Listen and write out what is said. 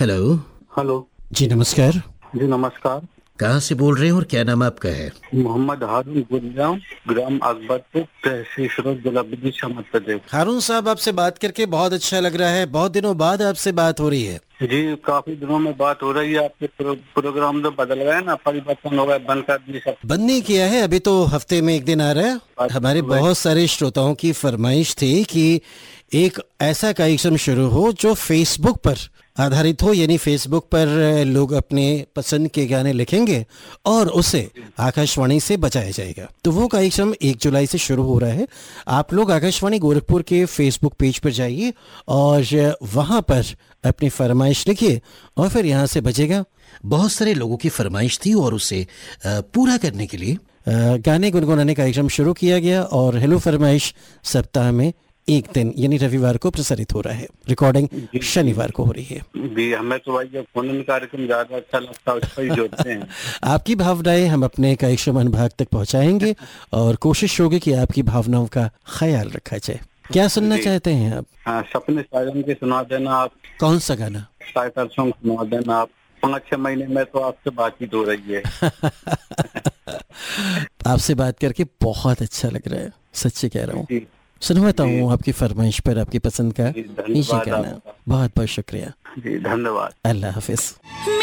Hello. Hello. जी नमस्कार। जी नमस्कार। कहाँ से बोल रहे हैं और क्या नाम आपका है? मोहम्मद हारून गुलजाम, ग्राम अकबरपुर, तहसील सरोज, जिला विदिशा, मध्य प्रदेश। हारून साहब, आपसे बात करके बहुत अच्छा लग रहा है। बहुत दिनों बाद आपसे बात हो रही है। जी काफी दिनों में बात हो रही है। आपके प्रोग्राम तो बदल गए ना, परिवर्तन हो गए, बंद कर दिए सब। बंद नहीं किया है, अभी तो हफ्ते में एक दिन आ रहा है। हमारे बहुत सारे श्रोताओं की फरमाइश थी कि एक ऐसा कार्यक्रम शुरू हो जो फेसबुक पर आधारित हो, यानी फेसबुक पर लोग अपने पसंद के गाने लिखेंगे और उसे आकाशवाणी से बजाया जाएगा। तो वो कार्यक्रम 1 जुलाई से शुरू हो रहा है। आप लोग आकाशवाणी गोरखपुर के फेसबुक पेज पर जाइए और वहां पर अपनी फरमाइश लिखिए और फिर यहाँ से बजेगा। बहुत सारे लोगों की फरमाइश थी और उसे पूरा करने के लिए गाने गुनगुनाने का कार्यक्रम शुरू किया गया और हेलो फरमाइश सप्ताह में एक दिन यानी रविवार को प्रसारित हो रहा है। रिकॉर्डिंग शनिवार को हो रही है। जी हमें तो भाई फोन कार्यक्रम ज्यादा अच्छा लगता है, उस पर ही जोड़ते हैं। आपकी भावनाएं हम अपने कार्यक्रम अनुभाग तक पहुंचाएंगे और कोशिश होगी कि आपकी भावनाओं का ख्याल रखा जाए। क्या सुनना चाहते हैं आप? हाँ, सपने साजन के सुना देना आप। कौन सा गाना? टाइटल सॉन्ग सुना देना आप। 5-6 महीने में तो आपसे बातचीत हो रही है। आपसे बात करके बहुत अच्छा लग रहा है, सच्ची कह रहा हूँ। सुनवाता हूँ आपकी फरमाइश पर आपकी पसंद का ये गाना। बहुत बहुत शुक्रिया। जी धन्यवाद। अल्लाह हाफिज।